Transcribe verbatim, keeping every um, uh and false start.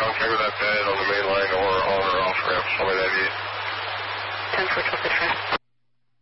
contact with that bed on the main line or on or off ramp, something like that. ten four, twelve,